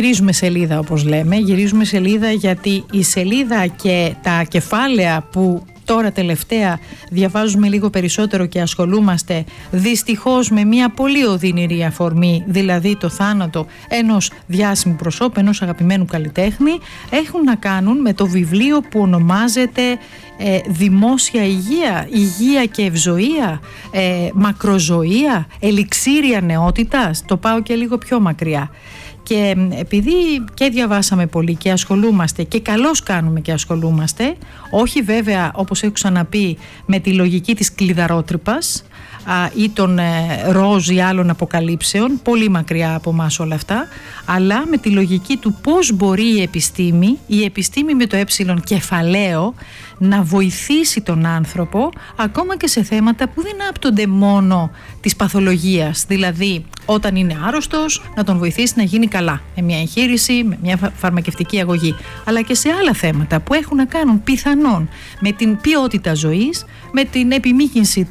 Γυρίζουμε σελίδα, όπως λέμε. Γυρίζουμε σελίδα γιατί η σελίδα και τα κεφάλαια που τώρα τελευταία διαβάζουμε λίγο περισσότερο και ασχολούμαστε δυστυχώς με μια πολύ οδυνηρή αφορμή, δηλαδή το θάνατο ενός διάσημου προσώπου, ενός αγαπημένου καλλιτέχνη, έχουν να κάνουν με το βιβλίο που ονομάζεται Δημόσια Υγεία, Υγεία και Ευζοία, Μακροζωία, Ελιξήρια Νεότητας. Το πάω και λίγο πιο μακριά. Και επειδή και διαβάσαμε πολύ και ασχολούμαστε, και καλώς κάνουμε και ασχολούμαστε, όχι βέβαια όπως έχω ξαναπεί με τη λογική της κλειδαρότρυπας ή των ροζ ή άλλων αποκαλύψεων, πολύ μακριά από μας όλα αυτά, αλλά με τη λογική του πώς μπορεί η επιστήμη με το κεφαλαίο να βοηθήσει τον άνθρωπο ακόμα και σε θέματα που δεν άπτονται μόνο της παθολογίας, δηλαδή όταν είναι άρρωστος να τον βοηθήσει να γίνει καλά με μια εγχείρηση, με μια φαρμακευτική αγωγή, αλλά και σε άλλα θέματα που έχουν να κάνουν πιθανόν με την ποιότητα ζωής, με την επιμήκυνση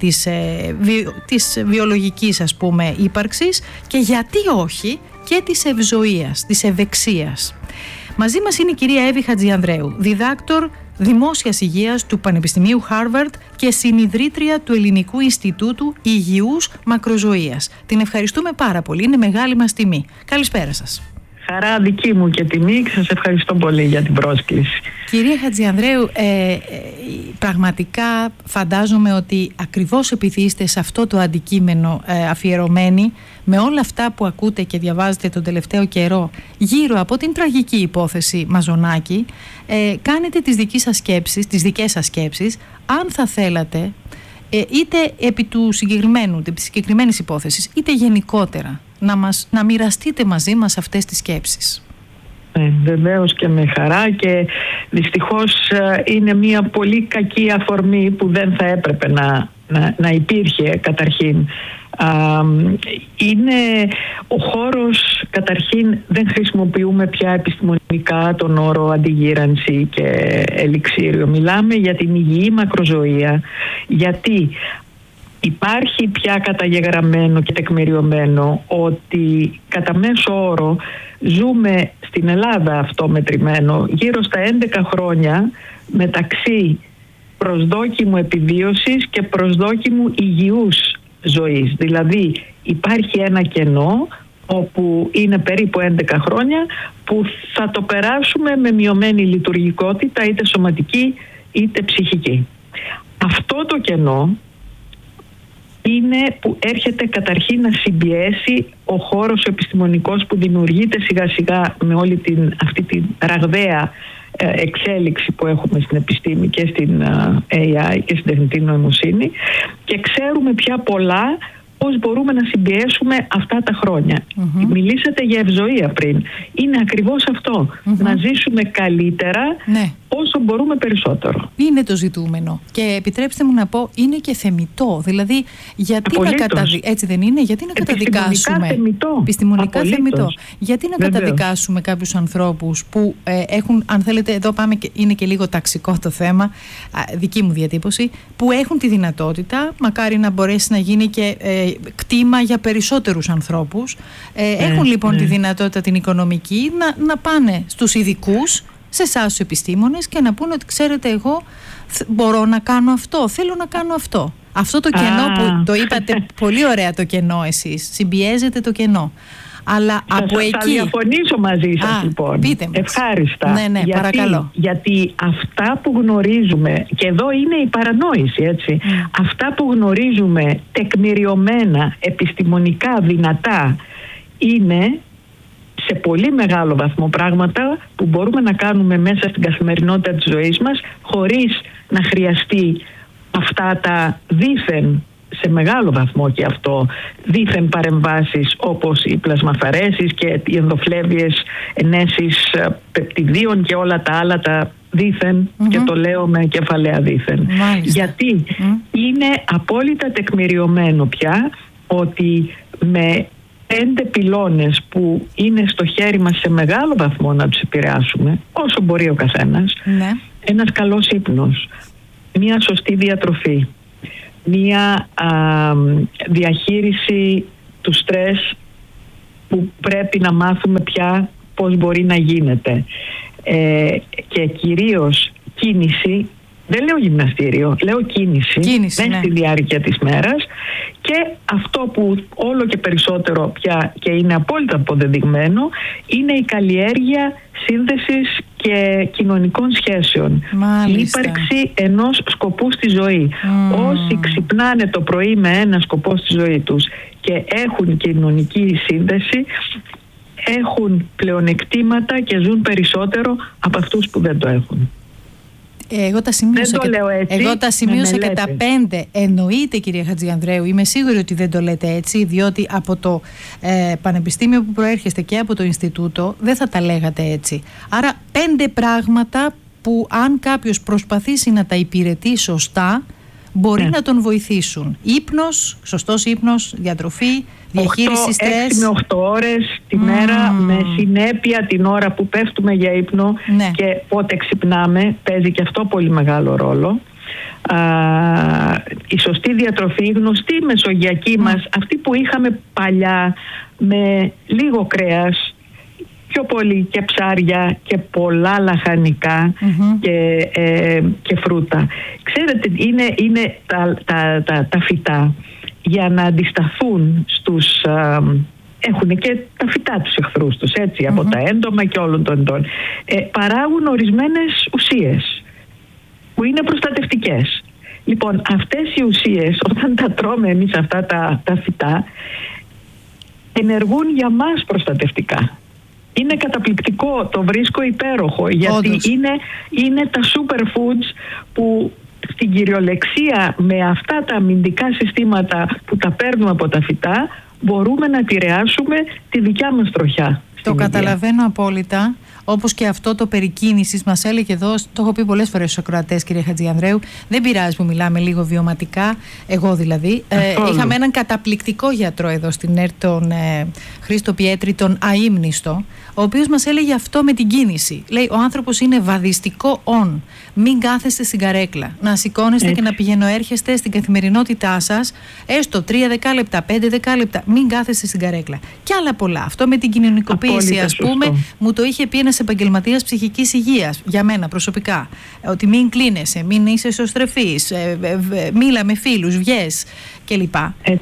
της βιολογικής ας πούμε ύπαρξης και γιατί όχι και της ευζοίας, της ευεξίας. Μαζί μας είναι η κυρία Εύη Χατζιανδρέου, διδάκτορ Δημόσιας Υγείας του Πανεπιστημίου Χάρβαρντ και συνιδρύτρια του Ελληνικού Ινστιτούτου Υγιούς Μακροζωίας. Την ευχαριστούμε πάρα πολύ, είναι μεγάλη μας τιμή. Καλησπέρα σας. Χαρά δική μου και τιμή και σας ευχαριστώ πολύ για την πρόσκληση. Κυρία Χατζιανδρέου, πραγματικά φαντάζομαι ότι ακριβώς επειδή είστε σε αυτό το αντικείμενο αφιερωμένοι, με όλα αυτά που ακούτε και διαβάζετε τον τελευταίο καιρό γύρω από την τραγική υπόθεση Μαζονάκη, κάνετε τις δικές σας σκέψεις, αν θα θέλατε, είτε επί του της συγκεκριμένης υπόθεσης, είτε γενικότερα, να μοιραστείτε μαζί μας αυτές τις σκέψεις. Βεβαίως και με χαρά, και δυστυχώς είναι μια πολύ κακή αφορμή που δεν θα έπρεπε να υπήρχε καταρχήν. Είναι ο χώρος, καταρχήν δεν χρησιμοποιούμε πια επιστημονικά τον όρο αντιγύρανση και ελιξίριο. Μιλάμε για την υγιή μακροζωία, γιατί υπάρχει πια καταγεγραμμένο και τεκμηριωμένο ότι κατά μέσο όρο ζούμε στην Ελλάδα, αυτό μετρημένο, γύρω στα 11 χρόνια μεταξύ προσδόκιμου επιβίωσης και προσδόκιμου υγιούς ζωής. Δηλαδή υπάρχει ένα κενό όπου είναι περίπου 11 χρόνια που θα το περάσουμε με μειωμένη λειτουργικότητα, είτε σωματική είτε ψυχική. Αυτό το κενό είναι που έρχεται καταρχήν να συμπιέσει ο χώρος επιστημονικός που δημιουργείται σιγά σιγά με όλη αυτή την ραγδαία εξέλιξη που έχουμε στην επιστήμη και στην AI και στην τεχνητή νοημοσύνη, και ξέρουμε πια πολλά πώς μπορούμε να συμπιέσουμε αυτά τα χρόνια. Μιλήσατε για ευζοία πριν. Είναι ακριβώς αυτό. Να ζήσουμε καλύτερα όσο μπορούμε περισσότερο. Είναι το ζητούμενο. Και επιτρέψτε μου να πω, είναι και θεμιτό. Δηλαδή, γιατί έτσι δεν είναι, γιατί να καταδικάσουμε. Επιστημονικά θεμιτό. Γιατί να καταδικάσουμε κάποιους ανθρώπους που έχουν, αν θέλετε, εδώ πάμε, είναι και λίγο ταξικό το θέμα, δική μου διατύπωση, που έχουν τη δυνατότητα, μακάρι να μπορέσει να γίνει και κτήμα για περισσότερους ανθρώπους. Έχουν λοιπόν τη δυνατότητα την οικονομική να πάνε στους ειδικούς, σε εσάς τους επιστήμονες, και να πούνε ότι ξέρετε, εγώ μπορώ να κάνω αυτό, θέλω να κάνω αυτό. Αυτό το κενό που το είπατε πολύ ωραία, το κενό εσείς, συμπιέζετε το κενό. Αλλά από εκεί... Θα διαφωνήσω μαζί σας λοιπόν. Πείτε μας. Ευχάριστα. Ναι, παρακαλώ. Γιατί αυτά που γνωρίζουμε, και εδώ είναι η παρανόηση, έτσι, αυτά που γνωρίζουμε τεκμηριωμένα, επιστημονικά δυνατά, είναι σε πολύ μεγάλο βαθμό πράγματα που μπορούμε να κάνουμε μέσα στην καθημερινότητα της ζωής μας, χωρίς να χρειαστεί αυτά τα δήθεν, σε μεγάλο βαθμό και αυτό, δήθεν παρεμβάσεις όπως οι πλασμαφαρέσεις και οι ενδοφλέβιες ενέσεις πεπτιδίων και όλα τα άλλα τα δήθεν, και το λέω με κεφαλαία δήθεν. Γιατί είναι απόλυτα τεκμηριωμένο πια ότι με 5 πυλώνες που είναι στο χέρι μας σε μεγάλο βαθμό να τους επηρεάσουμε, όσο μπορεί ο καθένας, ένας καλός ύπνος, μια σωστή διατροφή, μια διαχείριση του στρες που πρέπει να μάθουμε πια πώς μπορεί να γίνεται και κυρίως κίνηση. Δεν λέω γυμναστήριο, λέω κίνηση μέσα στη διάρκεια της μέρας, και αυτό που όλο και περισσότερο πια και είναι απόλυτα αποδεδειγμένο είναι η καλλιέργεια σύνδεσης και κοινωνικών σχέσεων. Μάλιστα. Η ύπαρξη ενός σκοπού στη ζωή. Όσοι ξυπνάνε το πρωί με ένα σκοπό στη ζωή τους και έχουν κοινωνική σύνδεση, έχουν πλεονεκτήματα και ζουν περισσότερο από αυτούς που δεν το έχουν. Εγώ τα σημείωσα, δεν το λέω έτσι, εγώ τα σημείωσα και τα 5. Εννοείται, κυρία Χατζιανδρέου, είμαι σίγουρη ότι δεν το λέτε έτσι, διότι από το πανεπιστήμιο που προέρχεστε και από το Ινστιτούτο δεν θα τα λέγατε έτσι. Άρα 5 πράγματα που αν κάποιος προσπαθήσει να τα υπηρετεί σωστά, μπορεί να τον βοηθήσουν. Ύπνος, σωστός ύπνος, διατροφή, διαχείριση στρες. 6 με 8 ώρες τη μέρα, με συνέπεια την ώρα που πέφτουμε για ύπνο και πότε ξυπνάμε, παίζει και αυτό πολύ μεγάλο ρόλο. Η σωστή διατροφή, η γνωστή μεσογειακή μας, αυτή που είχαμε παλιά, με λίγο κρέας, πιο πολύ και ψάρια και πολλά λαχανικά και φρούτα. Ξέρετε, είναι τα φυτά για να αντισταθούν στους... έχουν και τα φυτά τους εχθρούς τους, έτσι, από τα έντομα και όλων των εντών. Παράγουν ορισμένες ουσίες που είναι προστατευτικές. Λοιπόν, αυτές οι ουσίες, όταν τα τρώμε εμείς αυτά τα φυτά, ενεργούν για μας προστατευτικά. Είναι καταπληκτικό, το βρίσκω υπέροχο, γιατί είναι τα superfoods που στην κυριολεξία με αυτά τα αμυντικά συστήματα που τα παίρνουμε από τα φυτά μπορούμε να επηρεάσουμε τη δικιά μας τροχιά. Το καταλαβαίνω απόλυτα. Όπως και αυτό το περί κίνησης μας έλεγε εδώ, το έχω πει πολλές φορές στους ακροατές, κύριε Χατζιανδρέου, δεν πειράζει που μιλάμε λίγο βιωματικά, εγώ δηλαδή. Είχαμε έναν καταπληκτικό γιατρό εδώ στην ΕΡΤ, τον Χρήστο Πιέτρη, τον αείμνηστο, ο οποίος μας έλεγε αυτό με την κίνηση. Λέει, ο άνθρωπος είναι βαδιστικό on. Μην κάθεστε στην καρέκλα. Να σηκώνεστε και να πηγαινοέρχεστε στην καθημερινότητά σας, έστω 3 δεκάλεπτα, 5 δεκάλεπτα. Μην κάθεστε στην καρέκλα. Και άλλα πολλά. Αυτό με την κοινωνικοποίηση, ας πούμε, μου το είχε πει ένας επαγγελματίας ψυχικής υγείας, για μένα προσωπικά. Ότι μην κλείνεσαι, μην είσαι εσωστρεφής, μίλα με φίλους, βγες κλπ.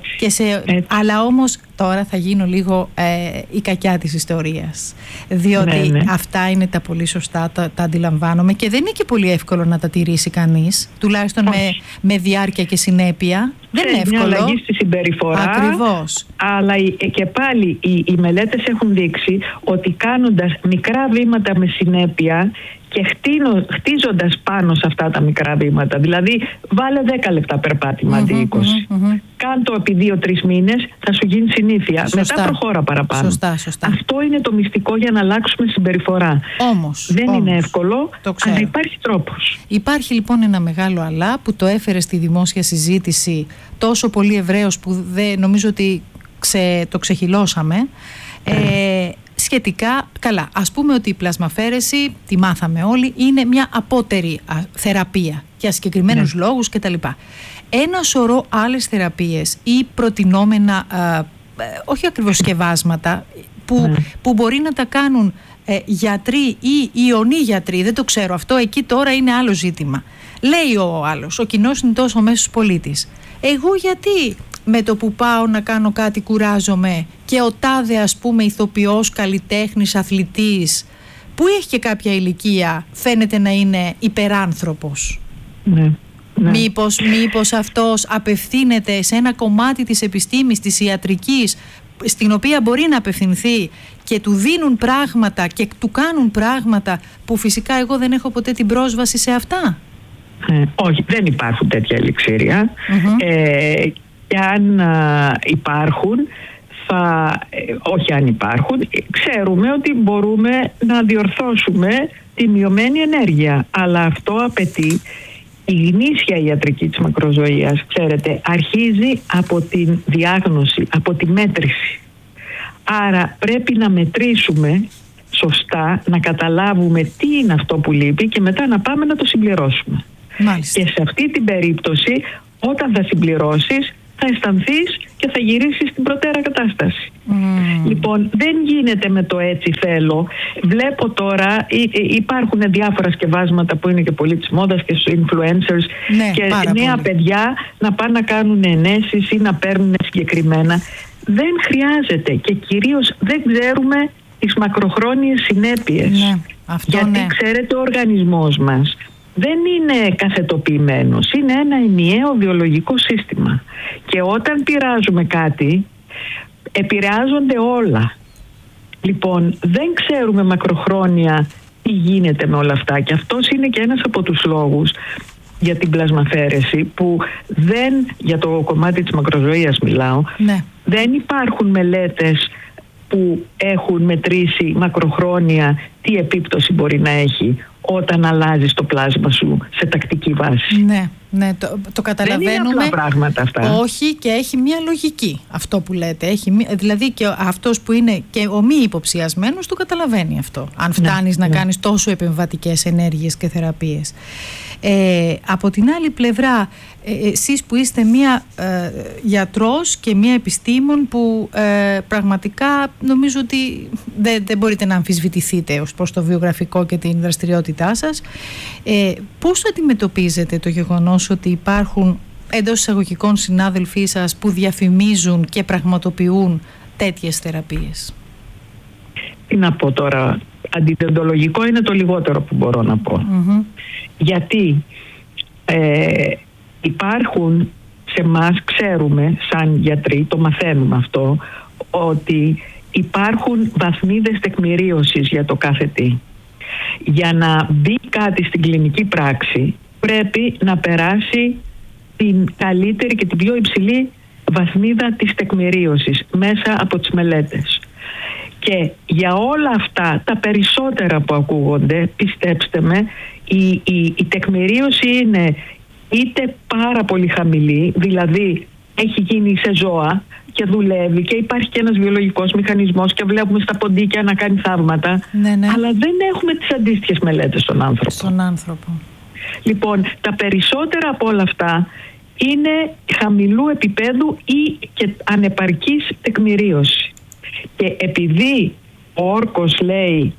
Αλλά όμως τώρα θα γίνω λίγο η κακιά της ιστορίας. Διότι αυτά είναι τα πολύ σωστά, τα αντιλαμβάνομαι, και δεν είναι και πολύ εύκολο να τα τηρήσει κανείς, τουλάχιστον με διάρκεια και συνέπεια. Δεν είναι εύκολο. Μια αλλαγή στη συμπεριφορά. Ακριβώς. Αλλά και πάλι οι μελέτες έχουν δείξει ότι κάνοντας μικρά βήματα με συνέπεια και χτίζοντας πάνω σε αυτά τα μικρά βήματα, δηλαδή βάλε 10 λεπτά περπάτημα αντί 20. Κάν το επί 2-3 μήνες, θα σου γίνει συνήθεια. Σωστά. Μετά προχώρα παραπάνω. Σωστά. Αυτό είναι το μυστικό για να αλλάξουμε συμπεριφορά. Δεν είναι εύκολο, αλλά υπάρχει τρόπος. Υπάρχει λοιπόν ένα μεγάλο αλλά που το έφερε στη δημόσια συζήτηση τόσο πολύ ευρέως που δεν νομίζω ότι το ξεχυλώσαμε. Σχετικά καλά, ας πούμε ότι η πλασμαφαίρεση, τη μάθαμε όλοι, είναι μια απότερη θεραπεία για συγκεκριμένους λόγους κτλ. Ένα σωρό άλλες θεραπείες ή προτινόμενα, όχι ακριβώς σκευάσματα, που μπορεί να τα κάνουν γιατροί ή ιονοί γιατροί, δεν το ξέρω αυτό, εκεί τώρα είναι άλλο ζήτημα. Λέει ο άλλος, ο κοινός είναι τόσο μέσος πολίτης. Εγώ γιατί με το που πάω να κάνω κάτι κουράζομαι και ο τάδε, ας πούμε, ηθοποιός, καλλιτέχνης, αθλητής που έχει και κάποια ηλικία φαίνεται να είναι υπεράνθρωπος? Μήπως αυτός απευθύνεται σε ένα κομμάτι της επιστήμης, της ιατρικής, στην οποία μπορεί να απευθυνθεί και του δίνουν πράγματα και του κάνουν πράγματα που φυσικά εγώ δεν έχω ποτέ την πρόσβαση σε αυτά? Όχι, δεν υπάρχουν τέτοια ελιξήρια. Και αν υπάρχουν, όχι αν υπάρχουν, ξέρουμε ότι μπορούμε να διορθώσουμε τη μειωμένη ενέργεια. Αλλά αυτό απαιτεί η γνήσια ιατρική της μακροζωίας. Ξέρετε, αρχίζει από την διάγνωση, από τη μέτρηση. Άρα πρέπει να μετρήσουμε σωστά, να καταλάβουμε τι είναι αυτό που λείπει και μετά να πάμε να το συμπληρώσουμε. Μάλιστα. Και σε αυτή την περίπτωση, όταν θα συμπληρώσεις, θα αισθανθείς και θα γυρίσεις στην προτέρα κατάσταση. Λοιπόν, δεν γίνεται με το έτσι θέλω. Βλέπω τώρα υπάρχουν διάφορα σκευάσματα που είναι και πολύ της μόδας και στους influencers, και νέα παιδιά να πάνε να κάνουν ενέσεις ή να παίρνουν συγκεκριμένα. Δεν χρειάζεται, και κυρίως δεν ξέρουμε τις μακροχρόνιες συνέπειες. Γιατί ξέρετε, ο οργανισμός μας δεν είναι καθετοποιημένος, είναι ένα ενιαίο βιολογικό σύστημα, και όταν πειράζουμε κάτι επηρεάζονται όλα. Λοιπόν, δεν ξέρουμε μακροχρόνια τι γίνεται με όλα αυτά, και αυτός είναι και ένας από τους λόγους για την πλασμαφαίρεση, που δεν, για το κομμάτι της μακροζωίας μιλάω, δεν υπάρχουν μελέτες που έχουν μετρήσει μακροχρόνια τι επίπτωση μπορεί να έχει όταν αλλάζεις το πλάσμα σου σε τακτική βάση. Ναι, το καταλαβαίνουμε. Δεν είναι απλά πράγματα αυτά. Όχι, και έχει μια λογική αυτό που λέτε. Δηλαδή και αυτός που είναι και ο μη υποψιασμένος το καταλαβαίνει αυτό, αν φτάνεις να κάνεις τόσο επεμβατικές ενέργειες και θεραπείες. Από την άλλη πλευρά, εσείς που είστε μία γιατρός και μία επιστήμον που πραγματικά νομίζω ότι δεν μπορείτε να αμφισβητηθείτε ως προς το βιογραφικό και την δραστηριότητά σας, πώς αντιμετωπίζετε το γεγονός ότι υπάρχουν εντός εισαγωγικών συνάδελφοί σας που διαφημίζουν και πραγματοποιούν τέτοιες θεραπείες? Τι να πω τώρα, αντιδεντολογικό είναι το λιγότερο που μπορώ να πω. Γιατί υπάρχουν σε εμάς, ξέρουμε σαν γιατροί, το μαθαίνουμε αυτό, ότι υπάρχουν βαθμίδες τεκμηρίωσης για το κάθε τι. Για να μπει κάτι στην κλινική πράξη πρέπει να περάσει την καλύτερη και την πιο υψηλή βαθμίδα της τεκμηρίωσης μέσα από τις μελέτες. Και για όλα αυτά, τα περισσότερα που ακούγονται, πιστέψτε με, η τεκμηρίωση είναι είτε πάρα πολύ χαμηλή, δηλαδή έχει γίνει σε ζώα και δουλεύει και υπάρχει και ένας βιολογικός μηχανισμός και βλέπουμε στα ποντίκια να κάνει θαύματα, αλλά δεν έχουμε τις αντίστοιχες μελέτες στον άνθρωπο. Λοιπόν, τα περισσότερα από όλα αυτά είναι χαμηλού επίπεδου ή και ανεπαρκής τεκμηρίωση. Και επειδή ο όρκος λέει,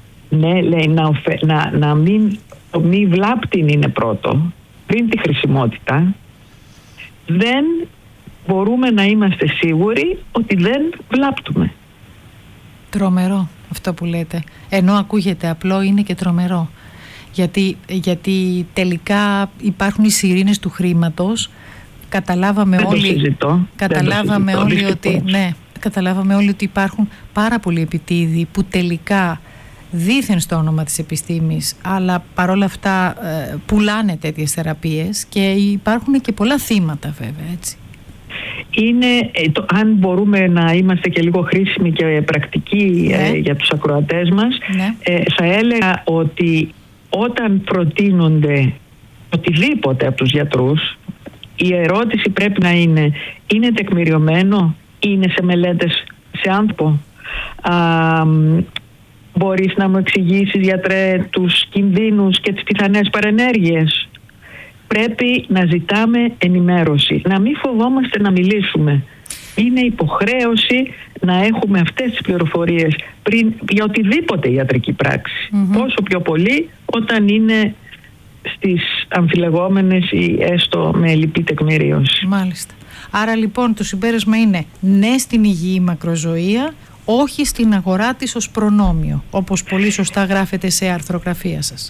να μην, το μη βλάπτην είναι πρώτο, πριν τη χρησιμότητα, δεν μπορούμε να είμαστε σίγουροι ότι δεν βλάπτουμε. Τρομερό αυτό που λέτε. Ενώ ακούγεται απλό, είναι και τρομερό. Γιατί τελικά υπάρχουν οι σιρήνες του χρήματος. Καταλάβαμε όλοι ότι υπάρχουν πάρα πολλοί επιτίδιοι που τελικά δήθεν στο όνομα της επιστήμης, αλλά παρόλα αυτά πουλάνε τέτοιες θεραπείες, και υπάρχουν και πολλά θύματα βέβαια, έτσι. Είναι, αν μπορούμε να είμαστε και λίγο χρήσιμοι και πρακτικοί για τους ακροατές μας, θα έλεγα ότι όταν προτείνονται οτιδήποτε από τους γιατρούς, η ερώτηση πρέπει να είναι τεκμηριωμένο, είναι σε μελέτες σε άνθρωπο, μπορείς να μου εξηγήσεις, γιατρέ, τους κινδύνους και τις πιθανές παρενέργειες? Πρέπει να ζητάμε ενημέρωση, να μην φοβόμαστε να μιλήσουμε. Είναι υποχρέωση να έχουμε αυτές τις πληροφορίες πριν για οτιδήποτε ιατρική πράξη. Πόσο πιο πολύ όταν είναι στις αμφιλεγόμενες ή έστω με ελλειπή τεκμηρίωση. Μάλιστα. Άρα λοιπόν το συμπέρασμα είναι ναι στην υγιή μακροζωία, όχι στην αγορά της ως προνόμιο, όπως πολύ σωστά γράφετε σε αρθρογραφία σας.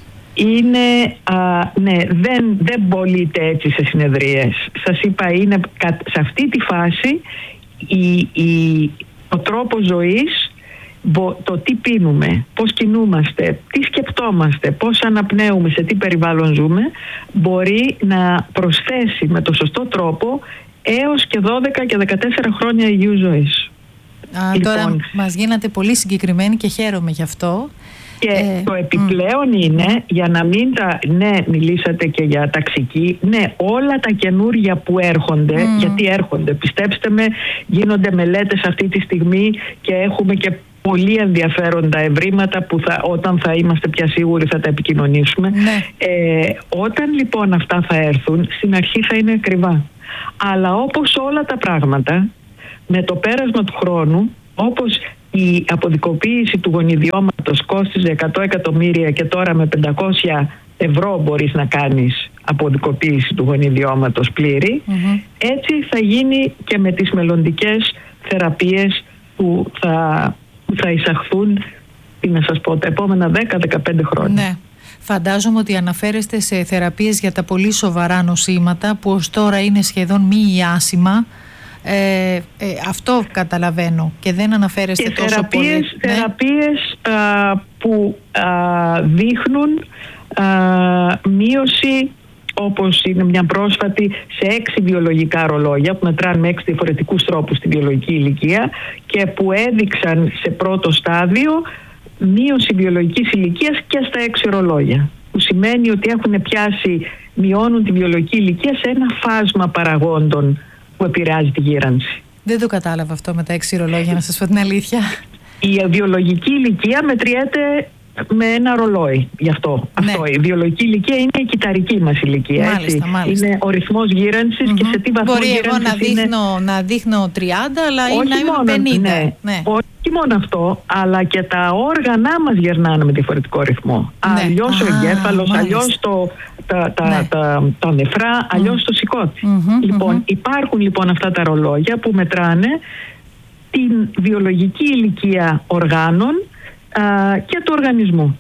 Δεν πωλείται έτσι σε συνεδρίες. Σας είπα, είναι σε αυτή τη φάση ο τρόπος ζωής, το τι πίνουμε, πώς κινούμαστε, τι σκεπτόμαστε, πώς αναπνέουμε, σε τι περιβάλλον ζούμε, μπορεί να προσθέσει με το σωστό τρόπο έως και 12 και 14 χρόνια υγιούς ζωής. Τώρα μας γίνατε πολύ συγκεκριμένοι και χαίρομαι γι' αυτό. Και το επιπλέον είναι, για να μην μιλήσατε και για ταξική, όλα τα καινούργια που έρχονται, γιατί έρχονται, πιστέψτε με, γίνονται μελέτες αυτή τη στιγμή και έχουμε και πολύ ενδιαφέροντα ευρήματα που όταν θα είμαστε πια σίγουροι θα τα επικοινωνήσουμε. Όταν λοιπόν αυτά θα έρθουν, στην αρχή θα είναι ακριβά. Αλλά όπως όλα τα πράγματα, με το πέρασμα του χρόνου Όπως η αποδικοποίηση του γονιδιώματος κόστιζε 100 εκατομμύρια και τώρα με 500 ευρώ μπορείς να κάνεις αποδικοποίηση του γονιδιώματος πλήρη, έτσι θα γίνει και με τις μελλοντικές θεραπείες που θα εισαχθούν, τι να σας πω, τα επόμενα 10-15 χρόνια. Ναι. Φαντάζομαι ότι αναφέρεστε σε θεραπείες για τα πολύ σοβαρά νοσήματα που ως τώρα είναι σχεδόν μη ιάσιμα. Αυτό καταλαβαίνω και δεν αναφέρεστε και τόσο πολύ. Θεραπείες που δείχνουν μείωση, όπως είναι μια πρόσφατη, σε 6 βιολογικά ρολόγια που μετράνε με 6 διαφορετικούς τρόπους τη βιολογική ηλικία και που έδειξαν σε πρώτο στάδιο μείωση βιολογικής ηλικίας και στα 6 ρολόγια, που σημαίνει ότι μειώνουν τη βιολογική ηλικία σε ένα φάσμα παραγόντων που επηρεάζει τη γύρανση. Δεν το κατάλαβα αυτό με τα 6 ρολόγια, να σας πω την αλήθεια. Η βιολογική ηλικία μετριέται με ένα ρολόι. Γι' αυτό. Η βιολογική ηλικία είναι η κυταρική μας ηλικία. Μάλιστα. Είναι ο ρυθμός γύρανσης και σε τι βαθμό μπορεί γύρανσης εγώ να δείχνω 30, αλλά να είμαι 50. Ναι. Όχι μόνο αυτό, αλλά και τα όργανα μας γερνάνε με διαφορετικό ρυθμό. Αλλιώς ο εγκέφαλος, αλλιώς τα νεφρά, αλλιώς το σηκώτη. Υπάρχουν λοιπόν αυτά τα ρολόγια που μετράνε την βιολογική ηλικία οργάνων και του οργανισμού.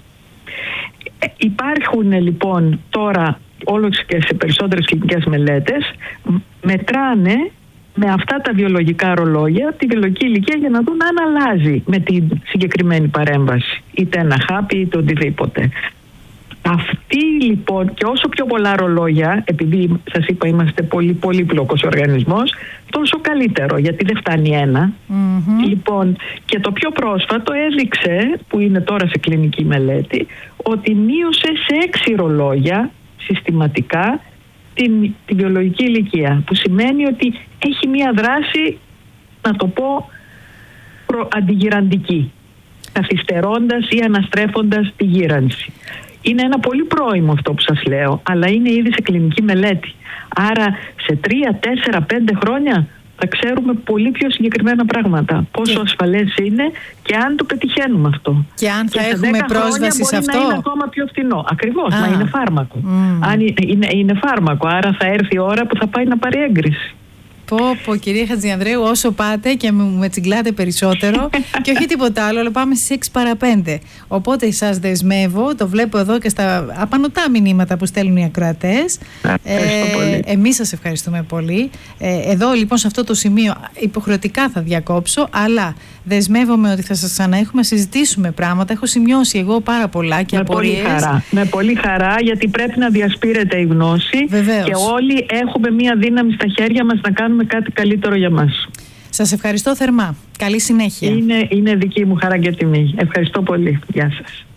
Υπάρχουν λοιπόν τώρα όλο και σε περισσότερες κλινικές μελέτες, μετράνε με αυτά τα βιολογικά ρολόγια τη βιολογική ηλικία για να δουν αν αλλάζει με την συγκεκριμένη παρέμβαση, είτε ένα χάπι είτε οτιδήποτε. Αυτή λοιπόν, και όσο πιο πολλά ρολόγια, επειδή σας είπα είμαστε πολύ πολύπλοκος οργανισμός, τόσο καλύτερο, γιατί δεν φτάνει ένα. Λοιπόν, και το πιο πρόσφατο έδειξε, που είναι τώρα σε κλινική μελέτη, ότι μείωσε σε 6 ρολόγια συστηματικά τη βιολογική ηλικία, που σημαίνει ότι έχει μία δράση, να το πω, αντιγυραντική, καθυστερώντας ή αναστρέφοντας τη γύρανση. Είναι ένα πολύ πρόημο αυτό που σας λέω, αλλά είναι ήδη σε κλινική μελέτη. Άρα σε 3, 4, 5 χρόνια θα ξέρουμε πολύ πιο συγκεκριμένα πράγματα. Πόσο ασφαλές είναι και αν το πετυχαίνουμε αυτό. Και αν θα έχουμε πρόσβαση σε αυτό. Μπορεί να είναι ακόμα πιο φθηνό. Ακριβώς, μα είναι φάρμακο. Είναι φάρμακο, άρα θα έρθει η ώρα που θα πάει να πάρει έγκριση. Πω, κυρία Χατζιανδρέου, όσο πάτε και με τσιγκλάτε περισσότερο και όχι τίποτα άλλο, αλλά πάμε στις 6 παρά 5. Οπότε σας δεσμεύω, το βλέπω εδώ και στα απανωτά μηνύματα που στέλνουν οι ακροατές. Εμείς σας ευχαριστούμε πολύ. Εδώ λοιπόν σε αυτό το σημείο υποχρεωτικά θα διακόψω, αλλά δεσμεύομαι ότι θα σας ξαναέχουμε, συζητήσουμε πράγματα. Έχω σημειώσει εγώ πάρα πολλά και απορίες. Με πολύ χαρά, γιατί πρέπει να διασπείρεται η γνώση. Βεβαίως. Και όλοι έχουμε μία δύναμη στα χέρια μας να κάνουμε κάτι καλύτερο για μας. Σας ευχαριστώ θερμά. Καλή συνέχεια. Είναι δική μου χαρά και τιμή. Ευχαριστώ πολύ. Γεια σας.